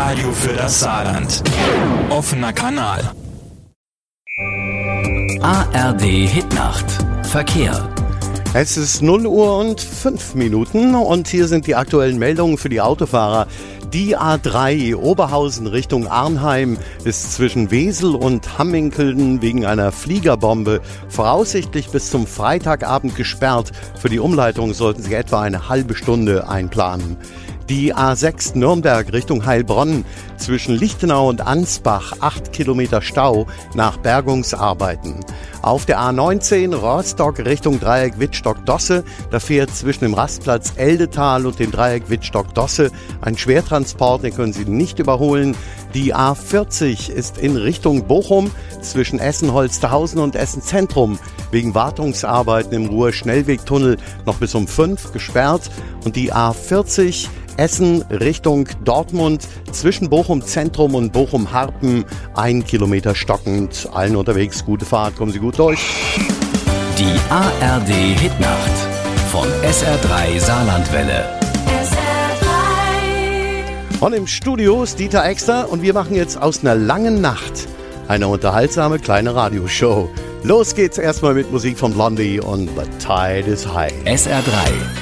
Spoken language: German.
Radio für das Saarland. Offener Kanal. ARD Hitnacht. Verkehr. Es ist 0 Uhr und 5 Minuten und hier sind die aktuellen Meldungen für die Autofahrer. Die A3 Oberhausen Richtung Arnheim ist zwischen Wesel und Hamminkeln wegen einer Fliegerbombe voraussichtlich bis zum Freitagabend gesperrt. Für die Umleitung sollten Sie etwa eine halbe Stunde einplanen. Die A6 Nürnberg Richtung Heilbronn zwischen Lichtenau und Ansbach 8 Kilometer Stau nach Bergungsarbeiten. Auf der A19 Rostock Richtung Dreieck Wittstock-Dosse, da fährt zwischen dem Rastplatz Eldetal und dem Dreieck Wittstock-Dosse ein Schwertransport, den können Sie nicht überholen. Die A40 ist in Richtung Bochum zwischen Essen-Holsterhausen und Essen-Zentrum wegen Wartungsarbeiten im Ruhr-Schnellwegtunnel noch bis um 5 gesperrt. Und die A40 Essen Richtung Dortmund zwischen Bochum Zentrum und Bochum Harpen 1 Kilometer stockend. Allen unterwegs gute Fahrt, kommen Sie gut durch. Die ARD Hitnacht von SR3 Saarlandwelle. Und im Studio ist Dieter Exter und wir machen jetzt aus einer langen Nacht eine unterhaltsame kleine Radioshow. Los geht's erstmal mit Musik von Blondie und The Tide is High. SR3